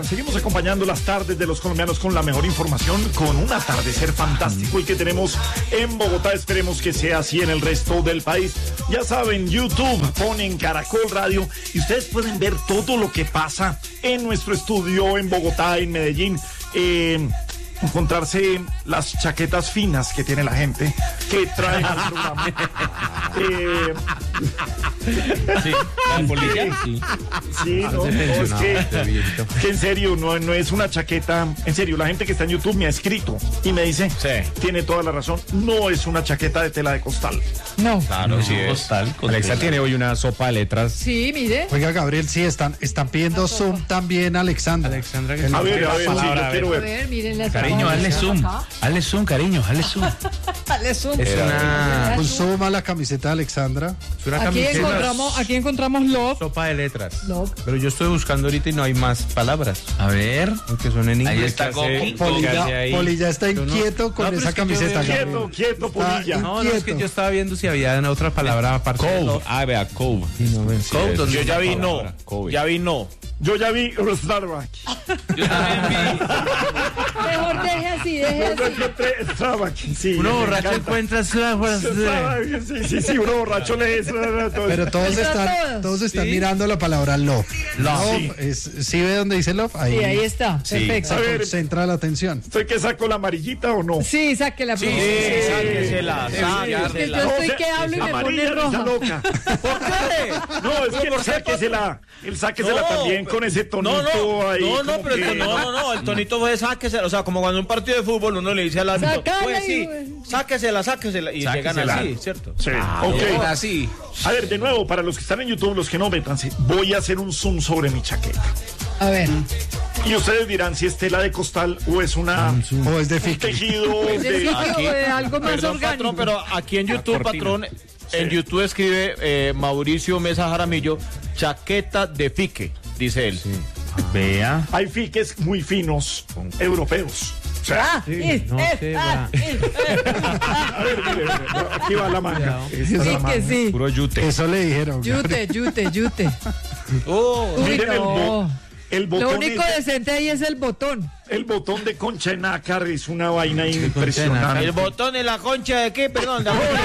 Seguimos acompañando las tardes de los colombianos con la mejor información, con un atardecer fantástico y que tenemos en Bogotá. Esperemos que sea así en el resto del país. Ya saben, YouTube, ponen Caracol Radio y ustedes pueden ver todo lo que pasa en nuestro estudio en Bogotá, en Medellín. Encontrarse las chaquetas finas que tiene la gente que traen al programa. Sí, la policía, sí. Sí, no, es que en serio, no es una chaqueta. En serio, la gente que está en YouTube me ha escrito y me dice, tiene toda la razón, no es una chaqueta de tela de costal. No. Claro, sí es. Costal. Alexa tiene hoy una sopa de letras. Sí, mire. Oiga, Gabriel, sí, están pidiendo zoom también, Alexandra. A ver, sí, yo quiero A ver. ver, miren la Cariño, hazle zoom. Hazle zoom, cariño, hazle zoom. Dale zoom. Es una Un zoom a la camiseta de Alexandra. Es una Aquí encontramos love. sopa de letras. Love. Pero yo estoy buscando ahorita y no hay más palabras. A ver. Aunque son en inglés. Ahí está ¿qué hace- Goki. qué hace ahí? Poli ya está Yo no- inquieto con No, pero esa es que yo camiseta. veo- Gabriel. Quieto, Polilla. No, es que yo estaba viendo si había otra palabra aparte de Cove. love. Ah, vea, Cove. Y no ven, sí, Cove, es donde una ya vi no. palabra. Cove. Ya vi no. Yo ya vi Starbucks. Yo también vi. Mejor deje así, deje Yo así. encontré Starbucks. Sí, Uno me borracho encanta. encuentra Starbucks. Sí, uno borracho lee eso. Pero todos todos. están mirando la palabra love. Love. ¿Sí ve dónde dice love? Sí, ahí está. Perfecto. A ver, Concentra la atención. ¿estoy que saco la amarillita o no? Sí, sáquela. Sí, profesor. sáquesela, Es que sáquesela. yo estoy que hablo y me amarilla, pone risa roja. loca. ¿Por qué? No, es que él sáquesela también con ese tonito ahí. como pero que- el tonito fue sáquesela, o sea, como cuando en un partido de fútbol uno le dice al árbitro, Sácala pues y- sí, sáquesela, y llegan Sáquesela. así, ¿cierto? Sí, ok. Así. A ver, de nuevo, para los que están en YouTube, los que no métanse, voy a hacer un zoom sobre mi chaqueta. A ver. Y ustedes dirán si es tela de costal o es una O es de un fique. tejido ¿De de... sitio o de algo más Perdón, orgánico? patrón, pero aquí en YouTube, cortina. patrón, en YouTube escribe Mauricio Mesa Jaramillo, chaqueta de fique, dice él. Vea. Hay fiques muy finos europeos. O sea, Ah, a ver, mire, aquí va la manga. Esta es sí la que manga. sí. Puro yute. Eso le dijeron. Yute. Oh, Uy, Miren no. el Lo botón, único decente ahí es el botón. el botón de concha de nácar es una vaina impresionante. el botón en la concha de qué, perdón,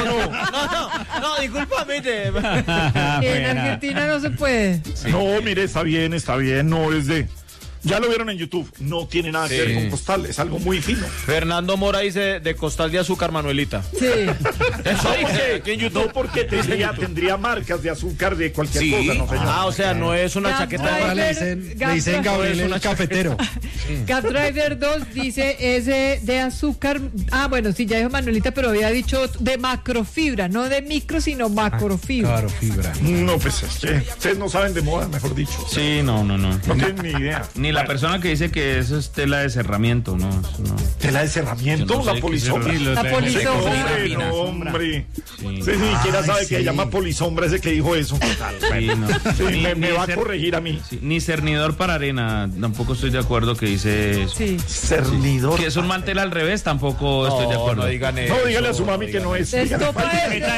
no, discúlpame. En Argentina no se puede. No, mire, está bien, no es de... Ya lo vieron en YouTube, no tiene nada que ver con costal, es algo muy fino. Fernando Mora dice de costal de azúcar, Manuelita. Sí. Eso dice aquí en YouTube. No porque tendría marcas de azúcar de cualquier cosa, no señor. Ah, o sea, no es una Gap chaqueta. Driver, Ahora le Gap dicen Gabriel es una el cafetero. Gap Driver 2 dice es de azúcar. Ah, bueno, sí, ya dijo Manuelita, pero había dicho de macrofibra, no de micro, sino macrofibra. Claro, fibra. No, pues es que ustedes no saben de moda, mejor dicho. Sí, no. No tienen ni idea. Ni la persona que dice que eso es tela de cerramiento, no. Eso no. ¿Tela de cerramiento? Yo no sé La qué polisombra. La polisombra. No, hombre. Usted ni siquiera sabe que se llama polisombra ese que dijo eso. Sí, no. Sí, Ni- me ni va a cer- corregir a mí. sí, ni cernidor para arena, tampoco estoy de acuerdo que dice eso. Sí. Cernidor. Que es un mantel al revés, tampoco estoy de acuerdo. No digan eso. No, dígale a su mami que no es. Dígale. Estopa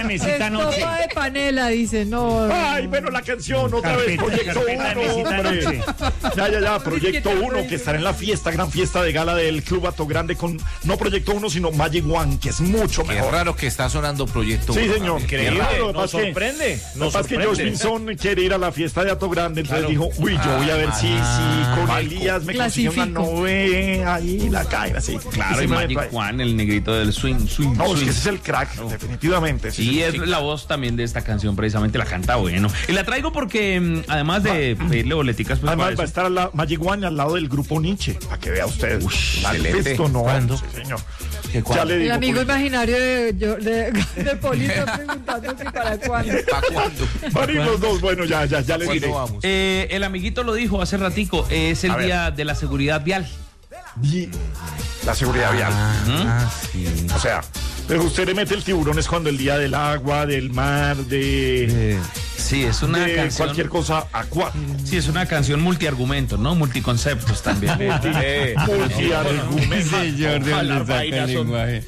de panela, dice, no. Ay, bueno, la canción, otra vez, Proyecto 1, hombre. Ya, Proyecto 1, que estará en la fiesta, gran fiesta de gala del Club Ato Grande con, no Proyecto 1, sino Magic One, que es mucho Qué mejor. raro que está sonando Proyecto Sí, 1. señor. Increíble, Qué raro, lo que nos pasa es que- sorprende. Lo que pasa es que Josh Vinson quiere ir a la fiesta de Ato Grande, entonces dijo, uy, yo voy a ver si con Elías me consigue una Clasifico. novela ahí, la caen así. Claro, y Magic Juan, el negrito del swing. No, es que swing. ese es el crack, definitivamente. ese Y es es la voz también de esta canción, precisamente la canta bueno. Y la traigo porque, además de pedirle boleticas, pues Además para va a eso. estar Magic One al lado del grupo Nietzsche, para que vea usted. excelente. Esto no, ¿Cuándo? sí, señor. ¿Qué, cuándo? Ya le El digo. amigo pues, imaginario de Poli está preguntando que para cuándo. ¿Para cuándo? van a ir los dos, bueno, ya le ¿Cuándo diré. vamos? El amiguito lo dijo hace ratico, es el día de la seguridad vial. Y la seguridad vial. Sí. O sea, pero usted le mete el tiburón es cuando el día del agua, del mar, Sí, es una de canción. cualquier cosa a 4. Sí, es una canción multiargumentos, ¿no? Multiconceptos también. Multiargumento. Señor, ¿de dónde saca el lenguaje?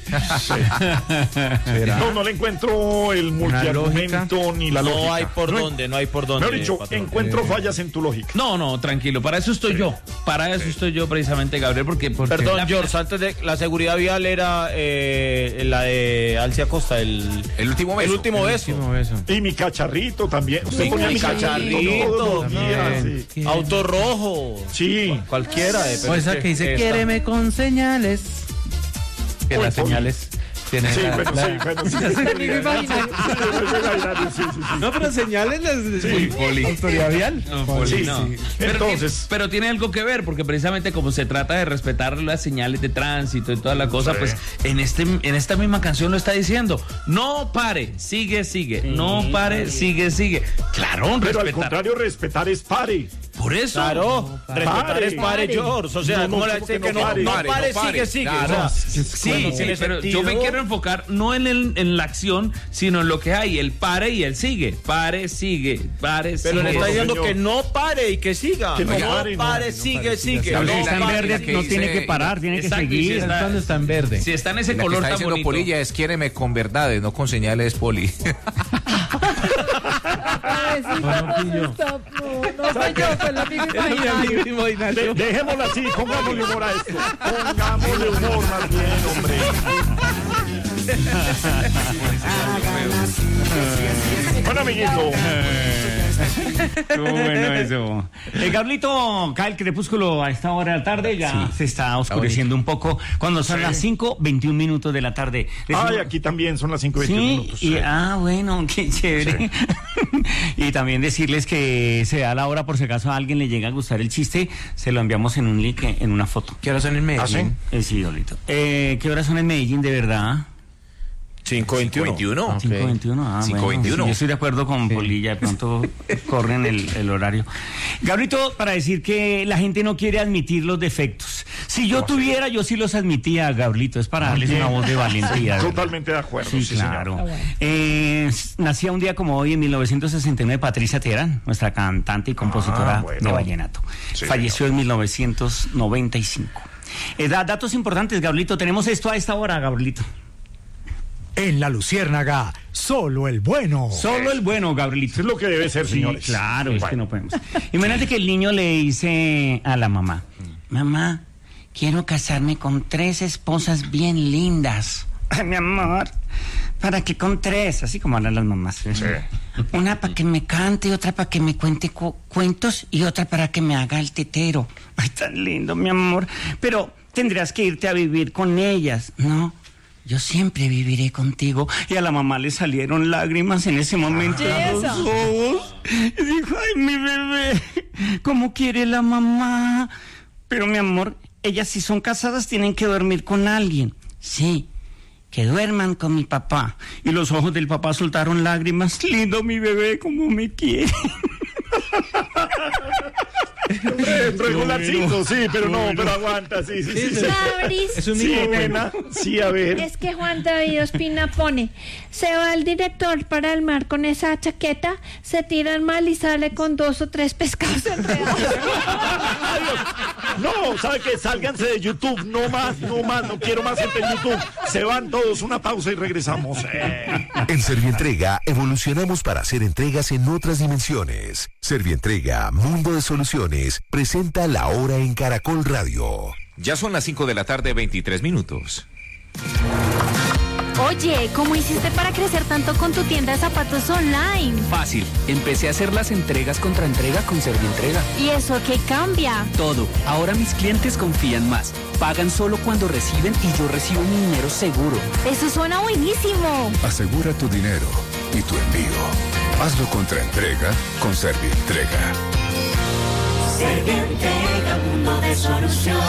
No le encuentro el multiargumento ni la lógica. No hay por dónde. Mejor dicho, patrón. encuentro fallas en tu lógica. No, tranquilo, para eso estoy yo. Para eso estoy yo precisamente, Gabriel, porque Perdón, George, antes de la seguridad vial era la de Alcia Costa, el último beso. Último beso. Y mi cacharrito también. Usted Sí, ponía mi cacharrito, todos los días, sí. Auto rojo. Sí. Cualquiera. O esa que dice, quiéreme con señales. Que las señales tienen Sí, la- bueno, la- sí, bueno, sí. Amigo imaginario. Sí. No, pero señales las autoridad vial. No, Poli, Sí, no. sí. Pero, Entonces- pero tiene algo que ver, porque precisamente como se trata de respetar las señales de tránsito y toda la cosa, Sí. pues en esta misma canción lo está diciendo. No pare, sigue. No pare, sigue. Claro, Pero al respetar. contrario, respetar es pare. Por eso. Claro, respetar Pare. es pare, George. O sea, No, ¿cómo le ¿cómo dice que que no no pare? pare, sigue? Claro. O sea, Sí, no tiene pero sentido. yo me quiero enfocar no en la acción, sino en lo que hay, el pare y el sigue. Pare, sigue. Pero le está diciendo señor. que no pare y que siga. Que no pare, no sigue. Gabriel, No está en pare, verde, sigue. no tiene que parar, tiene que seguir. Es cuando está en verde. Si está en ese La que color está tan diciendo bonito. Polilla es quiéreme con verdades, no con señales, Poli. Ay, sí, No, pillo. no soy yo, fue el amigo imaginario. Dejémoslo así, pongámosle humor a esto. Pongámosle humor más bien, hombre. Bueno, amiguito. Estuvo bueno eso. Gablito, cae el crepúsculo a esta hora de la tarde, ya se está oscureciendo un poco. Cuando son las 5:21 minutos de la tarde. Ay, aquí también son las 5:21 Sí, minutos. y, bueno, qué chévere. Y también decirles que se da la hora por si acaso a alguien le llega a gustar el chiste, se lo enviamos en un link, en una foto. ¿Qué hora son en Medellín? Sí, Gablito. ¿Qué horas son en Medellín, de verdad? 5:21. 5:21, ah, 5:21. bueno, sí, yo estoy de acuerdo con Polilla, de pronto corren el horario. Gabrito, para decir que la gente no quiere admitir los defectos. Si yo tuviera, yo sí los admitía, Gabrito, es para darles una voz de valentía. ¿verdad? Totalmente de acuerdo. Sí, señor. claro. Nacía un día como hoy, en 1969, Patricia Terán, nuestra cantante y compositora bueno. de vallenato. Sí, Falleció en 1995. Datos importantes, Gabrielito. Tenemos esto a esta hora, Gabrielito. En la Luciérnaga, solo el bueno. Solo el bueno, Gabrielito. Eso es lo que debe ser, Sí, señores. claro, es Bueno. que no podemos. Imagínate que el niño le dice a la mamá: mamá, quiero casarme con 3 esposas bien lindas. Ay, mi amor, ¿para qué con 3? Así como hablan las mamás. Sí. Una para que me cante, otra para que me cuente cuentos y otra para que me haga el tetero. Ay, tan lindo, mi amor. Pero tendrás que irte a vivir con ellas, ¿no? Yo siempre viviré contigo. Y a la mamá le salieron lágrimas en ese momento. a los ojos. Y dijo: ay, mi bebé, ¿cómo quiere la mamá? Pero mi amor, ellas si son casadas tienen que dormir con alguien. Sí, que duerman con mi papá. Y los ojos del papá soltaron lágrimas. Lindo mi bebé, como me quiere. Regularcito, sí, pero no, pero aguanta, sí. Mauricio, Es un Sí, niño nena, sí, a ver. es que Juan David Ospina pone: se va el director para el mar con esa chaqueta, se tira al mar y sale con 2 o 3 pescados enredados. No, ¿sabe qué? Sálganse de YouTube, no más, no quiero más gente en YouTube. Se van todos, una pausa y regresamos. En Servientrega evolucionamos para hacer entregas en otras dimensiones. Servientrega, Mundo de Soluciones, presenta La Hora en Caracol Radio. Ya son las 5 de la tarde, 23 minutos. Oye, ¿cómo hiciste para crecer tanto con tu tienda de zapatos online? Fácil. Empecé a hacer las entregas contra entrega con Servientrega. ¿Y eso qué cambia? Todo. Ahora mis clientes confían más. Pagan solo cuando reciben y yo recibo mi dinero seguro. Eso suena buenísimo. Asegura tu dinero y tu envío. Hazlo contra entrega con Servientrega. Servientrega, mundo de soluciones.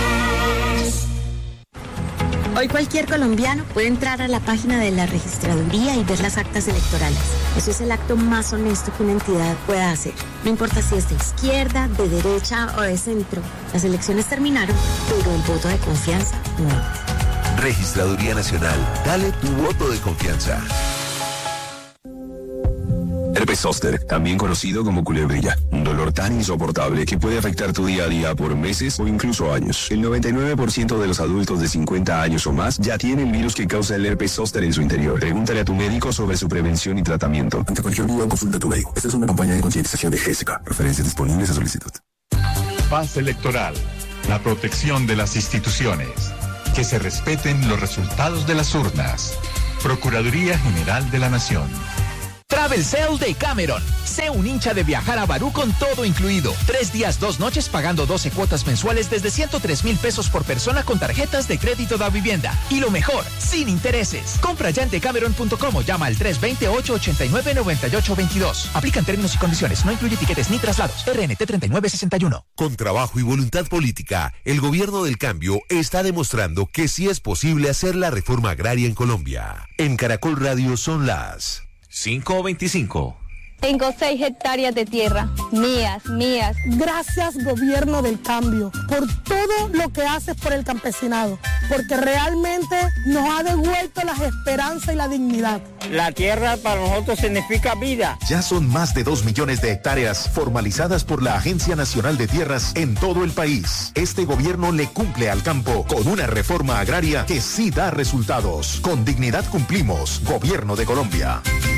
Hoy cualquier colombiano puede entrar a la página de la registraduría y ver las actas electorales. Eso es el acto más honesto que una entidad pueda hacer. No importa si es de izquierda, de derecha o de centro. Las elecciones terminaron, pero el voto de confianza no. Registraduría Nacional, dale tu voto de confianza. El Herpes zóster, también conocido como culebrilla. Un dolor tan insoportable que puede afectar tu día a día por meses o incluso años. El 99% de los adultos de 50 años o más ya tienen el virus que causa el herpes zóster en su interior. Pregúntale a tu médico sobre su prevención y tratamiento. Ante cualquier duda, consulta a tu médico. Esta es una campaña de concientización de GESICA. Referencias disponibles a solicitud. Paz electoral. La protección de las instituciones. Que se respeten los resultados de las urnas. Procuraduría General de la Nación. Travel Sale de Cameron. Sé un hincha de viajar a Barú con todo incluido. 3 días, 2 noches pagando 12 cuotas mensuales desde 103,000 pesos por persona con tarjetas de crédito da vivienda. Y lo mejor, sin intereses. Compra ya en decameron.com o llama al 320-889-9822. Aplican términos y condiciones. No incluye tiquetes ni traslados. RNT 3961. Con trabajo y voluntad política, el gobierno del cambio está demostrando que sí es posible hacer la reforma agraria en Colombia. En Caracol Radio son las 5:25. Tengo 6 hectáreas de tierra, mías. Gracias, gobierno del cambio, por todo lo que haces por el campesinado, porque realmente nos ha devuelto las esperanzas y la dignidad. La tierra para nosotros significa vida. Ya son más de 2 millones de hectáreas formalizadas por la Agencia Nacional de Tierras en todo el país. Este gobierno le cumple al campo con una reforma agraria que sí da resultados. Con dignidad cumplimos. Gobierno de Colombia.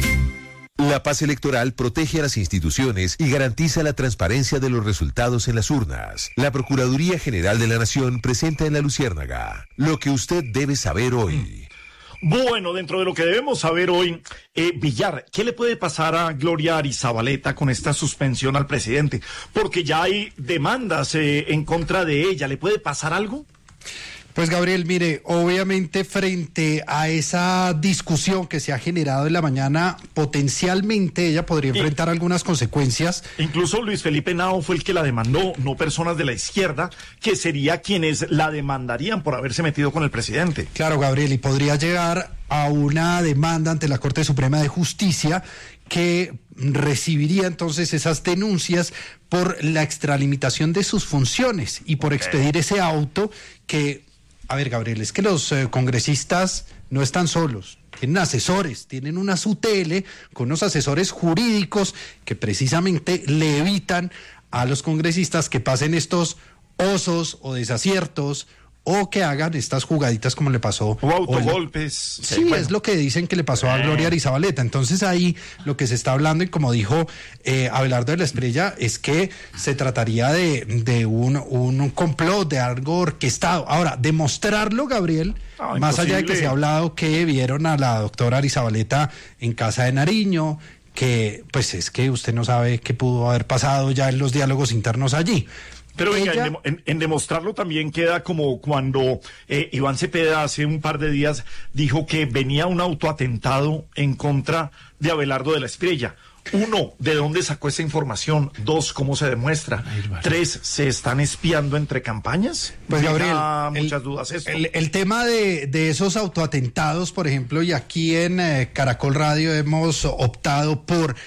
La paz electoral protege a las instituciones y garantiza la transparencia de los resultados en las urnas. La Procuraduría General de la Nación presenta en La Luciérnaga lo que usted debe saber hoy. Bueno, dentro de lo que debemos saber hoy, Villar, ¿qué le puede pasar a Gloria Arizabaleta con esta suspensión al presidente? Porque ya hay demandas en contra de ella. ¿Le puede pasar algo? Pues Gabriel, mire, obviamente frente a esa discusión que se ha generado en la mañana, potencialmente ella podría enfrentar algunas consecuencias. Incluso Luis Felipe Nao fue el que la demandó, no personas de la izquierda, que sería quienes la demandarían por haberse metido con el presidente. Claro, Gabriel, y podría llegar a una demanda ante la Corte Suprema de Justicia que recibiría entonces esas denuncias por la extralimitación de sus funciones y por expedir ese auto que... A ver, Gabriel, es que los congresistas no están solos, tienen asesores, tienen una UTL con unos asesores jurídicos que precisamente le evitan a los congresistas que pasen estos osos o desaciertos o que hagan estas jugaditas como le pasó. O autogolpes. Sí, bueno. Es lo que dicen que le pasó a Gloria Arizabaleta. Entonces ahí lo que se está hablando, y como dijo Abelardo de la Espriella, es que se trataría de un complot, de algo orquestado. Ahora, demostrarlo, Gabriel, más allá de que se ha hablado que vieron a la doctora Arizabaleta en casa de Nariño, que pues es que usted no sabe qué pudo haber pasado ya en los diálogos internos allí. Pero venga, en demostrarlo también queda como cuando Iván Cepeda hace un par de días dijo que venía un autoatentado en contra de Abelardo de la Espriella. 1, ¿de dónde sacó esa información? 2, ¿cómo se demuestra? 3, ¿se están espiando entre campañas? Pues Gabriel, muchas dudas esto. El tema de esos autoatentados, por ejemplo, y aquí en Caracol Radio hemos optado por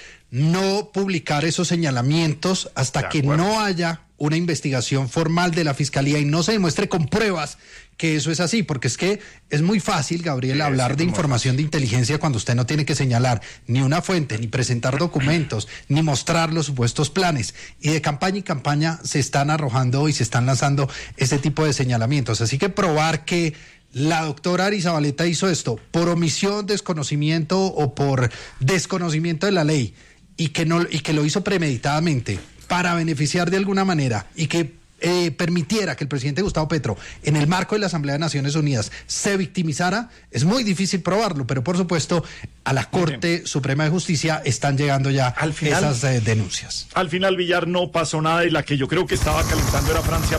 no publicar esos señalamientos hasta que no haya una investigación formal de la Fiscalía y no se demuestre con pruebas que eso es así, porque es que es muy fácil, Gabriel, hablar de información de inteligencia cuando usted no tiene que señalar ni una fuente, ni presentar documentos, ni mostrar los supuestos planes. Y de campaña en campaña se están arrojando y se están lanzando ese tipo de señalamientos. Así que probar que la doctora Arizabaleta hizo esto por omisión, desconocimiento o por desconocimiento de la ley y que lo hizo premeditadamente para beneficiar de alguna manera y que permitiera que el presidente Gustavo Petro, en el marco de la Asamblea de Naciones Unidas, se victimizara, es muy difícil probarlo, pero por supuesto a la Corte Suprema de Justicia están llegando ya esas denuncias. Al final, Villar, no pasó nada y la que yo creo que estaba calentando era Francia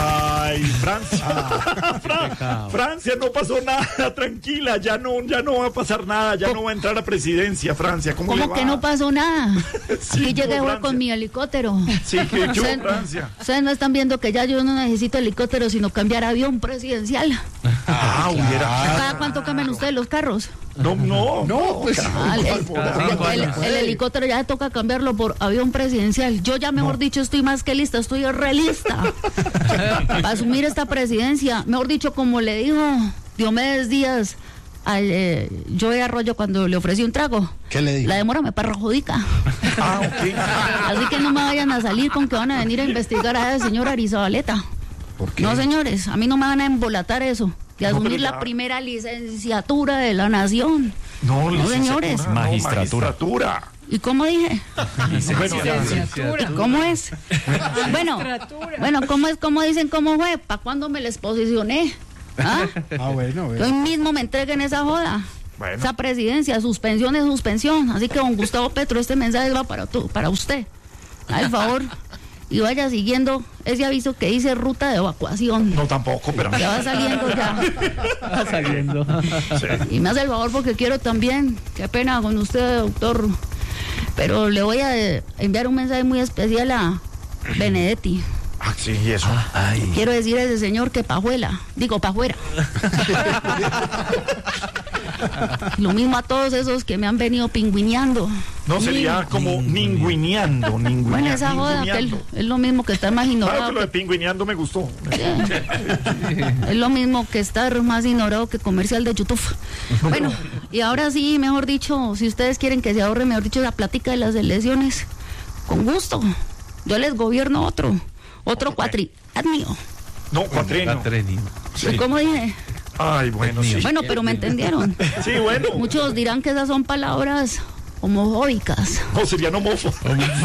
Francia, no pasó nada, tranquila, ya no va a pasar nada, ya no va a entrar a presidencia, Francia. ¿Cómo le va? Que no pasó nada? Sí, aquí llegué con mi helicóptero. Sí, que yo, Francia. Ustedes no están viendo que ya yo no necesito helicóptero, sino cambiar avión presidencial. ¿Cada cuánto cambian ustedes los carros? No, pues el helicóptero ya toca cambiarlo por avión presidencial. Yo ya, mejor dicho, estoy más que lista, estoy relista para asumir esta presidencia. Mejor dicho, como le dijo Diomedes Díaz Joey Arroyo cuando le ofrecí un trago. ¿Qué le dijo? La demora me perjudica. Ok. Así que no me vayan a salir con que van a venir a investigar a ese señor Arizabaleta. ¿Por qué? No, señores, a mí no me van a embolatar eso. De asumir pero ya. la primera licenciatura de la nación. No, señores. Magistratura. ¿Y cómo dije? Licenciatura. ¿Cómo es? Bueno, ¿cómo es? ¿Cómo dicen cómo fue? ¿Para cuándo me les posicioné? ¿Ah? Bueno. Hoy mismo me entreguen esa joda. Bueno. Esa presidencia, suspensión es suspensión. Así que, don Gustavo Petro, este mensaje va para usted. Al favor. Y vaya siguiendo ese aviso que dice ruta de evacuación. No, tampoco, pero... Ya va saliendo ya. Va saliendo. Sí. Y me hace el favor porque quiero también, qué pena con usted, doctor, pero le voy a enviar un mensaje muy especial a Benedetti. Ah, sí, y eso. Quiero decir a ese señor que pajuela, digo pa' afuera. Lo mismo a todos esos que me han venido pingüineando. No, sería como ningüineando. Bueno, esa joda, que es lo mismo que estar más ignorado. Claro que lo de pingüineando me gustó. Es lo mismo que estar más ignorado que comercial de YouTube. Bueno, y ahora sí, mejor dicho, si ustedes quieren que se ahorre, mejor dicho, la plática de las elecciones, con gusto. Yo les gobierno otro cuatrienio. No, cuatrenio. Sí. ¿Cómo dije? Ay, bueno, sí. Bueno, pero me entendieron. Sí, bueno. Muchos dirán que esas son palabras homofóbicas. No, serían homófobos.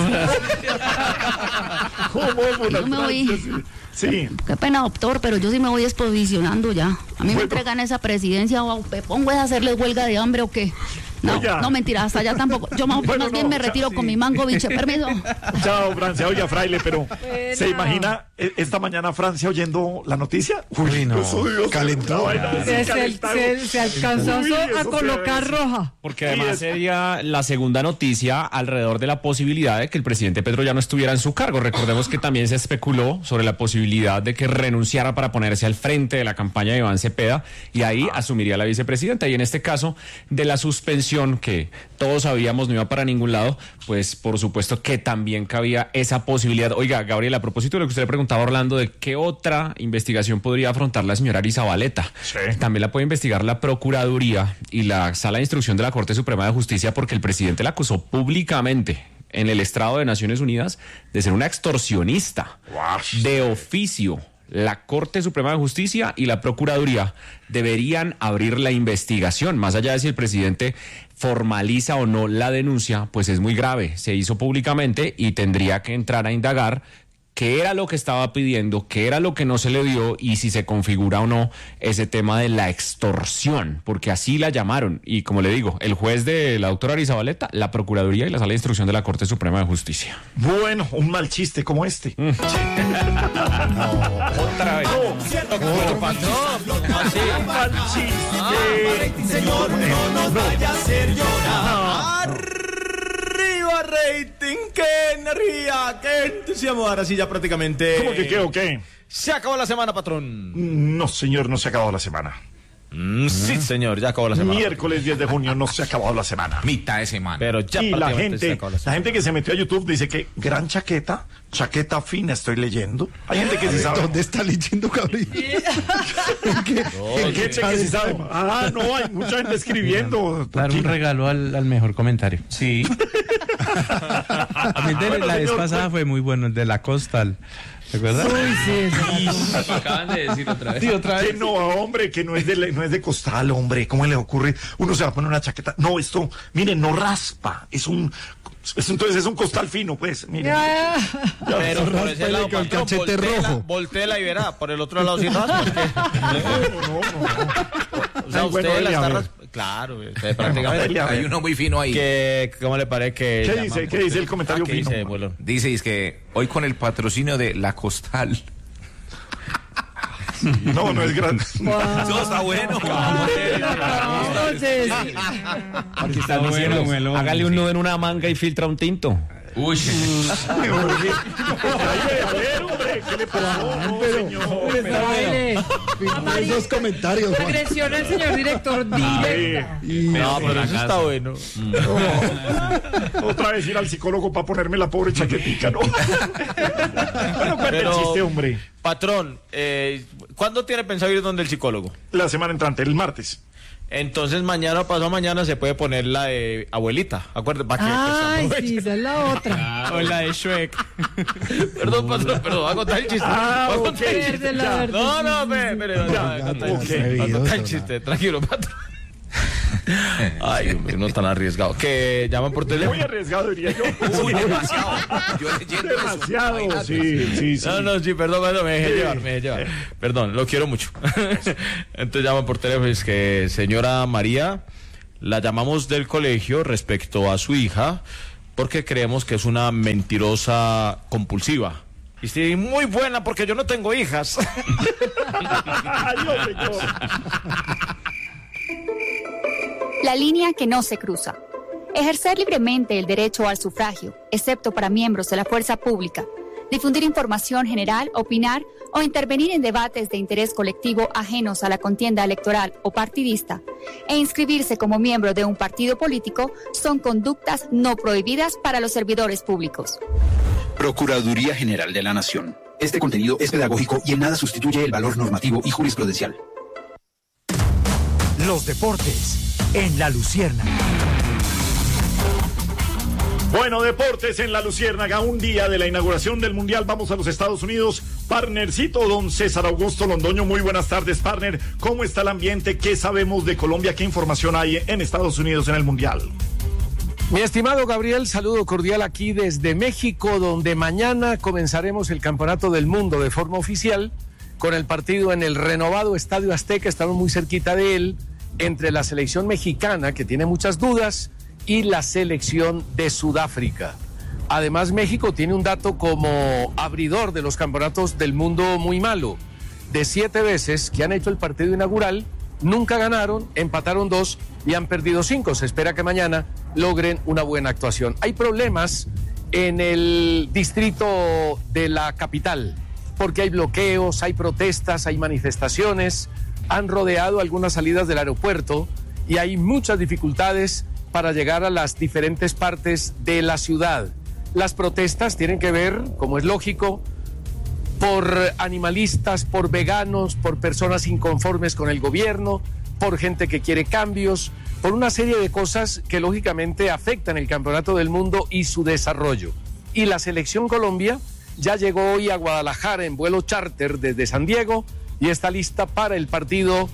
Yo me voy. Sí. Qué pena, doctor, pero yo sí me voy exposicionando ya. A mí me entregan esa presidencia o me pongo a hacerles huelga de hambre o qué. No, Oiga. no, mentira, hasta allá tampoco. Yo más bien me retiro con mi mango, biche, permiso. Chao, Francia. Oiga, Fraile, pero ¿se imagina esta mañana Francia oyendo la noticia? Uy, no. Dios, Calentó. Se alcanzó a colocar roja. Porque además sería la segunda noticia alrededor de la posibilidad de que el presidente Petro ya no estuviera en su cargo. Recordemos que también se especuló sobre la posibilidad de que renunciara para ponerse al frente de la campaña de Iván Cepeda y ahí asumiría la vicepresidenta. Y en este caso, de la suspensión que todos sabíamos no iba para ningún lado, pues por supuesto que también cabía esa posibilidad. Oiga, Gabriel, a propósito de lo que usted le preguntaba a Orlando, de qué otra investigación podría afrontar la señora Arizabaleta. Sí. También la puede investigar la Procuraduría y la Sala de Instrucción de la Corte Suprema de Justicia, porque el presidente la acusó públicamente en el estrado de Naciones Unidas de ser una extorsionista de oficio. La Corte Suprema de Justicia y la Procuraduría deberían abrir la investigación. Más allá de si el presidente formaliza o no la denuncia, pues es muy grave. Se hizo públicamente y tendría que entrar a indagar qué era lo que estaba pidiendo, qué era lo que no se le dio y si se configura o no ese tema de la extorsión, porque así la llamaron. Y como le digo, el juez de la doctora Arizabaleta, la Procuraduría y la Sala de Instrucción de la Corte Suprema de Justicia. Bueno, un mal chiste como este. No, otra vez. Otro mal chiste. Señor, no nos vaya a hacer llorar. Arriba, rating, qué energía, qué entusiasmo. Ahora sí, ya prácticamente. ¿Cómo que qué o qué? Se acabó la semana, patrón. No, señor, no se ha acabado la semana. Sí, señor, ya acabó la semana. Miércoles 10 de junio no se ha acabado la semana. Mitad de semana. Pero ya y la gente que se metió a YouTube dice que gran chaqueta fina estoy leyendo. Hay gente que sí sabe. ¿Dónde está leyendo, Gabriel? Hay gente que sí sabe. Ah, no, hay mucha gente escribiendo. Dar un regalo al mejor comentario. Sí. A mí la vez pasada fue muy bueno, el de la Costal. ¿Te acuerdas? Uy, sí, Lo acaban de decir otra vez. Sí, otra vez. Que no, hombre, que no es de costal, hombre. ¿Cómo le ocurre? Uno se va a poner una chaqueta. No, esto, miren, no raspa. Entonces es un costal fino, pues. Miren. Pero por ese lado, con el cachete rojo. Voltéela y verá. Por el otro lado sí raspa. No. O sea, usted la está raspando. Claro, prácticamente. Hay uno muy fino ahí. ¿Cómo le parece que... ¿Qué dice el comentario fino? Dice, es que hoy con el patrocinio de La Costal. No, no es grande. Eso está bueno. Entonces, Aquí está bueno. Hágale un nudo en una manga y filtra un tinto. Uy. A ver, hombre, ¿qué le pasó? baile. Esos comentarios, Juan. Agresión al señor director directa. No, pero eso está bueno. Otra vez ir al psicólogo para ponerme la pobre chaquetica, ¿no? Bueno, cuente el chiste, hombre. Patrón, ¿cuándo tiene pensado ir donde el psicólogo? La semana entrante, el martes. Entonces mañana o pasado mañana se puede poner la de abuelita, acuérdate. Ay, sí, esa es la otra. O la de Shrek. Perdón, patrón, voy a contar el chiste. Ah, Voy a contar el chiste. No, espere, voy a contar el chiste. Tranquilo, patrón. Ay, hombre, no tan arriesgado. Que llaman por teléfono. Muy arriesgado, diría yo. Uy, demasiado. Yo leyendo demasiado, eso. sí. No, sí, perdón, me dejé llevar. Perdón, lo quiero mucho. Entonces llaman por teléfono y es que, señora María, la llamamos del colegio respecto a su hija porque creemos que es una mentirosa compulsiva. Y sí, muy buena porque yo no tengo hijas. La línea que no se cruza. Ejercer libremente el derecho al sufragio, excepto para miembros de la fuerza pública. Difundir información general, opinar o intervenir en debates de interés colectivo ajenos a la contienda electoral o partidista e inscribirse como miembro de un partido político son conductas no prohibidas para los servidores públicos. Procuraduría General de la Nación. Este contenido es pedagógico y en nada sustituye el valor normativo y jurisprudencial. Los deportes en La Luciérnaga. Bueno, deportes en La Luciérnaga, un día de la inauguración del Mundial. Vamos a los Estados Unidos. Partnercito, don César Augusto Londoño. Muy buenas tardes, partner. ¿Cómo está el ambiente? ¿Qué sabemos de Colombia? ¿Qué información hay en Estados Unidos en el Mundial? Mi estimado Gabriel, saludo cordial aquí desde México, donde mañana comenzaremos el Campeonato del Mundo de forma oficial con el partido en el renovado Estadio Azteca. Estamos muy cerquita de él, entre la selección mexicana, que tiene muchas dudas, y la selección de Sudáfrica. Además, México tiene un dato como abridor de los campeonatos del mundo muy malo. De 7 veces que han hecho el partido inaugural, nunca ganaron, empataron 2 y han perdido 5. Se espera que mañana logren una buena actuación. Hay problemas en el distrito de la capital, porque hay bloqueos, hay protestas, hay manifestaciones, han rodeado algunas salidas del aeropuerto y hay muchas dificultades para llegar a las diferentes partes de la ciudad. Las protestas tienen que ver, como es lógico, por animalistas, por veganos, por personas inconformes con el gobierno, por gente que quiere cambios, por una serie de cosas que lógicamente afectan el Campeonato del Mundo y su desarrollo. Y la Selección Colombia ya llegó hoy a Guadalajara en vuelo charter desde San Diego y está lista para el partido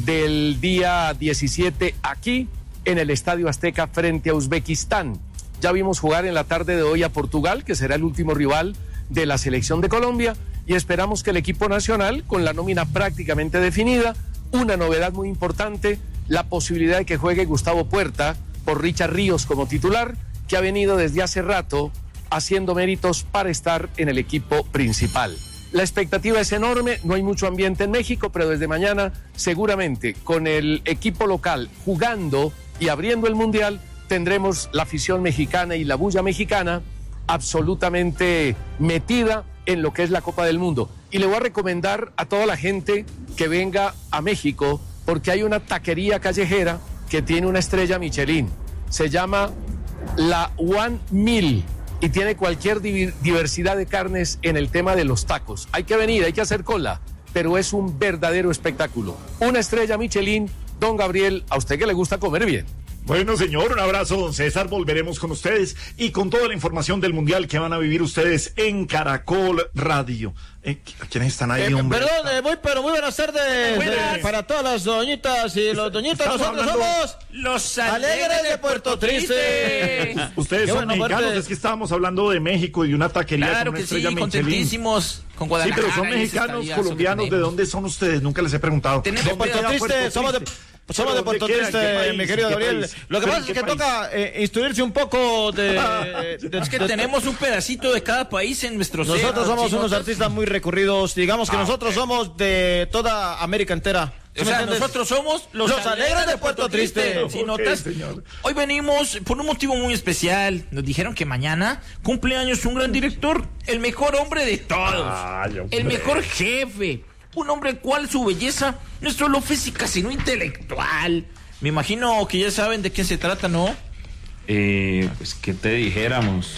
del día 17 aquí en el Estadio Azteca frente a Uzbekistán. Ya vimos jugar en la tarde de hoy a Portugal, que será el último rival de la selección de Colombia, y esperamos que el equipo nacional, con la nómina prácticamente definida, una novedad muy importante, la posibilidad de que juegue Gustavo Puerta por Richard Ríos como titular, que ha venido desde hace rato haciendo méritos para estar en el equipo principal. La expectativa es enorme, no hay mucho ambiente en México, pero desde mañana seguramente con el equipo local jugando y abriendo el Mundial tendremos la afición mexicana y la bulla mexicana absolutamente metida en lo que es la Copa del Mundo. Y le voy a recomendar a toda la gente que venga a México porque hay una taquería callejera que tiene una estrella Michelin. Se llama la One Meal y tiene cualquier diversidad de carnes en el tema de los tacos. Hay que venir, hay que hacer cola, pero es un verdadero espectáculo. Una estrella Michelin, don Gabriel, a usted que le gusta comer bien. Bueno, señor, un abrazo, don César. Volveremos con ustedes y con toda la información del Mundial que van a vivir ustedes en Caracol Radio. ¿Quiénes están ahí, hombre? Perdón, pero muy buenas tardes para todas las doñitas y los doñitas. Nosotros somos los Alegres de Puerto Triste. Ustedes son mexicanos, es que estábamos hablando de México y de una taquería claro con una que estrella sí, Michelin. contentísimos con Guadalajara. Sí, pero son mexicanos, colombianos. ¿De dónde son ustedes? Nunca les he preguntado. De Puerto Triste, somos de Puerto Triste, mi querido Gabriel. Lo que pasa es que toca instruirse un poco es que tenemos un pedacito de cada país en nuestro ser. Nosotros somos unos artistas muy recurridos. Digamos que nosotros somos de toda América entera. O sea, nosotros somos los Alegres de Puerto Triste. Si notas, hoy venimos por un motivo muy especial. Nos dijeron que mañana cumpleaños un gran director, el mejor hombre de todos, el mejor jefe. Un hombre el cual su belleza no es solo física, sino intelectual. Me imagino que ya saben de qué se trata, ¿no? Pues que te dijéramos.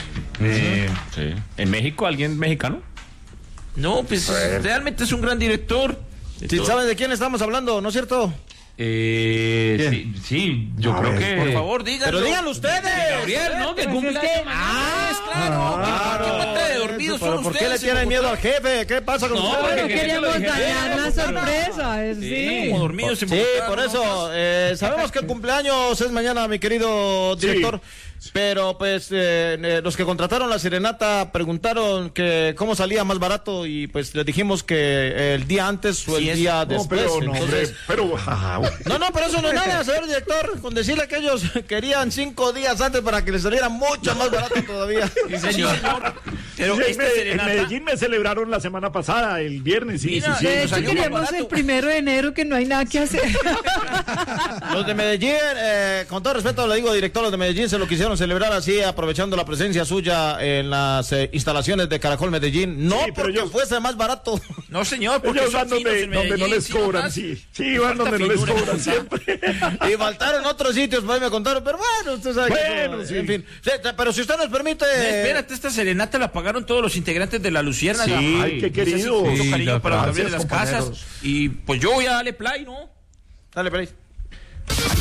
Sí. ¿En México alguien mexicano? No, pues realmente es un gran director. ¿Sí saben de quién estamos hablando, no es cierto? Sí, yo creo que... Por favor, díganlo. Pero díganlo ustedes. Gabriel, ¿no? Que cumple años. Claro. ¿Qué falta de dormidos son ustedes? ¿Por qué le tienen miedo al jefe? ¿Qué pasa con ustedes? No queríamos dañar la sorpresa. Sí, como dormidos. Sí, por eso. Sabemos que el cumpleaños es mañana, mi querido director. Pero pues los que contrataron la serenata preguntaron que cómo salía más barato y pues les dijimos que el día antes o el día después. Pero eso no es nada, señor director, con decirle que ellos querían 5 días antes para que les saliera mucho más barato todavía. Sí, señor. Pero en Medellín me celebraron la semana pasada, el viernes. Sí. De hecho, queríamos el 1 de enero, que no hay nada que hacer. Los de Medellín, con todo respeto le digo, director, los de Medellín se lo quisieron celebrar así, aprovechando la presencia suya en las instalaciones de Caracol Medellín. No, porque fuese más barato. No, señor, porque ellos van donde no les cobran, sí, van donde no les cobran siempre. Y faltaron otros sitios, por ahí me contaron, pero bueno, usted sabe que sí. En fin, pero si usted nos permite... espérate, esta serenata la pagaron todos los integrantes de La Luciérnaga. Sí, ay, qué querido. Mucho cariño para Gabriel de las Casas. Y pues yo voy a darle play, ¿no? Dale play.